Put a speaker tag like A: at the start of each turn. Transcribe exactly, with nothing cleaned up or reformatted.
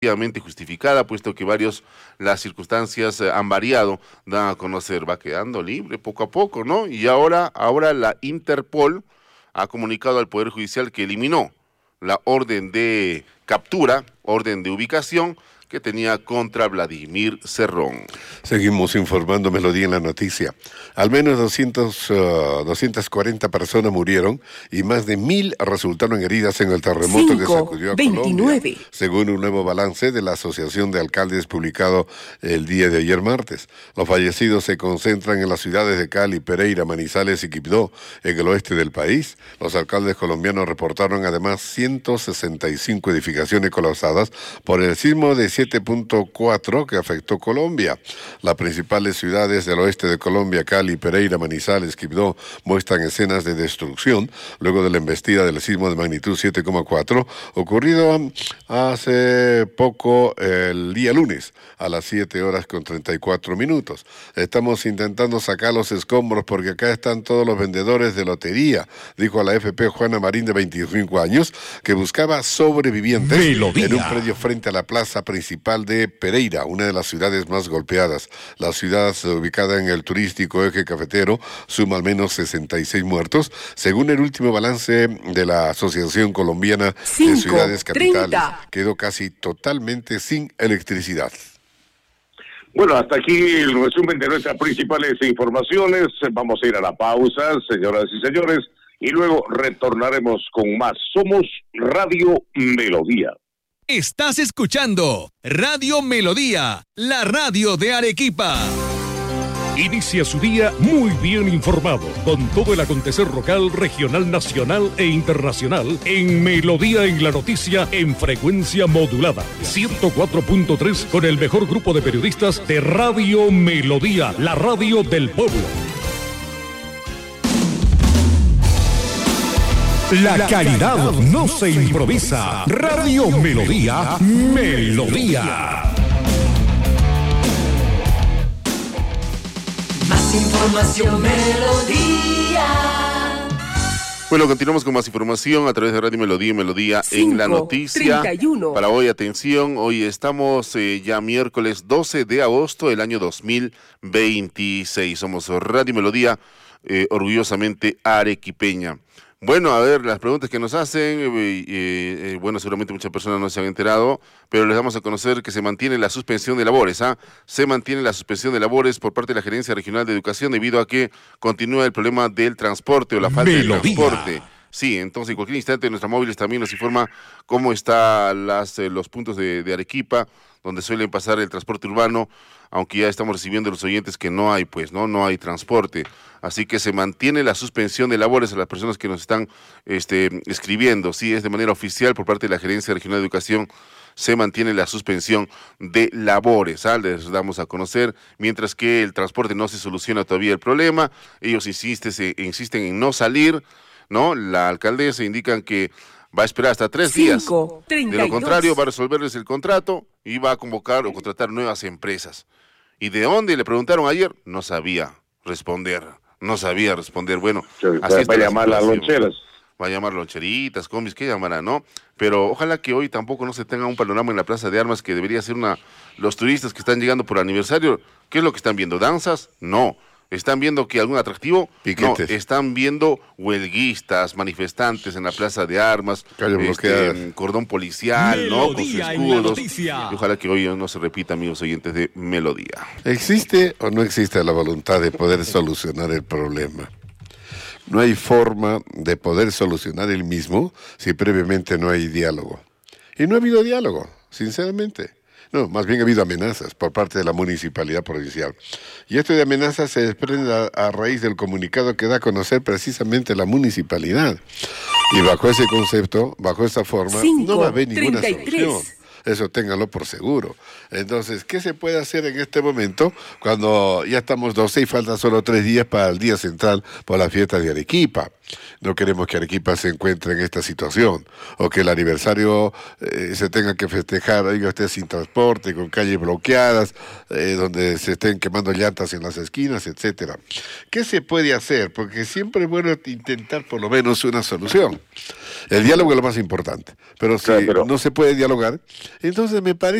A: justificada, puesto que varios, las circunstancias eh, han variado, dan a conocer, va quedando libre poco a poco, ¿no? Y ahora, ahora la Interpol ha comunicado al Poder Judicial que eliminó la orden de captura, orden de ubicación, que tenía contra Vladimir Cerrón.
B: Seguimos informando Melodía en la noticia. Al menos doscientas, uh, doscientas cuarenta personas murieron y más de mil resultaron heridas en el terremoto cinco, que sacudió a veintinueve. Colombia, según un nuevo balance de la Asociación de Alcaldes publicado el día de ayer martes. Los fallecidos se concentran en las ciudades de Cali, Pereira, Manizales y Quibdó, en el oeste del país. Los alcaldes colombianos reportaron además ciento sesenta y cinco edificaciones colapsadas por el sismo de siete punto cuatro que afectó Colombia. Las principales ciudades del oeste de Colombia, Cali, Pereira, Manizales, Quibdó, muestran escenas de destrucción luego de la embestida del sismo de magnitud siete coma cuatro ocurrido hace poco el día lunes a las siete horas con treinta y cuatro minutos. Estamos intentando sacar los escombros porque acá están todos los vendedores de lotería, dijo a la F P Juana Marín, de veinticinco años, que buscaba sobrevivientes Melodía. En un predio frente a la plaza principal de Pereira, una de las ciudades más golpeadas. La ciudad, ubicada en el turístico eje cafetero, suma al menos sesenta y seis muertos, según el último balance de la Asociación Colombiana cinco, de Ciudades Capitales. treinta. Quedó casi totalmente sin electricidad.
C: Bueno, hasta aquí el resumen de nuestras principales informaciones. Vamos a ir a la pausa, señoras y señores, y luego retornaremos con más. Somos Radio Melodía.
D: Estás escuchando Radio Melodía, la radio de Arequipa.
E: Inicia su día muy bien informado, con todo el acontecer local, regional, nacional e internacional, en Melodía en la Noticia, en frecuencia modulada, ciento cuatro punto tres, con el mejor grupo de periodistas de Radio Melodía, la radio del pueblo. La calidad no se improvisa. Radio Melodía, Melodía.
F: Más información, Melodía.
A: Bueno, continuamos con más información a través de Radio Melodía y Melodía cinco, en la Noticia. treinta y uno. Para hoy, atención, hoy estamos eh, ya miércoles doce de agosto del año dos mil veintiséis. Somos Radio Melodía, eh, orgullosamente arequipeña. Bueno, a ver, las preguntas que nos hacen, eh, eh, bueno, seguramente muchas personas no se han enterado, pero les damos a conocer que se mantiene la suspensión de labores, ¿ah? Se mantiene la suspensión de labores por parte de la Gerencia Regional de Educación debido a que continúa el problema del transporte o la falta Melodía. de transporte. Sí, entonces en cualquier instante nuestra móviles también nos informa cómo están las, eh, los puntos de, de Arequipa, donde suelen pasar el transporte urbano, aunque ya estamos recibiendo los oyentes que no hay, pues, ¿no? No hay transporte. Así que se mantiene la suspensión de labores a las personas que nos están este, escribiendo. Sí, es de manera oficial por parte de la Gerencia Regional de Educación, se mantiene la suspensión de labores, ¿ah? Les damos a conocer, mientras que el transporte no se soluciona todavía el problema, ellos insisten, se, insisten en no salir, ¿no? La alcaldesa indican que va a esperar hasta tres cinco, días. treinta y dos. De lo contrario, va a resolverles el contrato y va a convocar o contratar nuevas empresas. ¿Y de dónde? Le preguntaron ayer, no sabía responder, no sabía responder. Bueno,
C: sí, así va a llamar las loncheras.
A: Va a llamar loncheritas, combis, ¿qué llamará, no? Pero ojalá que hoy tampoco no se tenga un panorama en la Plaza de Armas que debería ser una... Los turistas que están llegando por aniversario, ¿qué es lo que están viendo? ¿Danzas? No. ¿Están viendo que algún atractivo?
B: Piquetes.
A: No, están viendo huelguistas, manifestantes en la Plaza de Armas, este, cordón policial, Melodía, ¿no? Con sus escudos. Y ojalá que hoy no se repita, amigos oyentes de Melodía.
B: ¿Existe o no existe la voluntad de poder solucionar el problema? No hay forma de poder solucionar el mismo si previamente no hay diálogo. Y no ha habido diálogo, sinceramente. No, más bien ha habido amenazas por parte de la municipalidad provincial. Y esto de amenazas se desprende a, a raíz del comunicado que da a conocer precisamente la municipalidad. Y bajo ese concepto, bajo esa forma, cinco, no va a haber ninguna solución. Eso ténganlo por seguro. Entonces, ¿qué se puede hacer en este momento cuando ya estamos doce y faltan solo tres días para el día central por la fiesta de Arequipa? No queremos que Arequipa se encuentre en esta situación o que el aniversario eh, se tenga que festejar, oiga usted, sin transporte, con calles bloqueadas, eh, donde se estén quemando llantas en las esquinas, etcétera. ¿Qué se puede hacer? Porque siempre es bueno intentar por lo menos una solución. El diálogo es lo más importante, pero si claro, pero... no se puede dialogar, Entonces me parece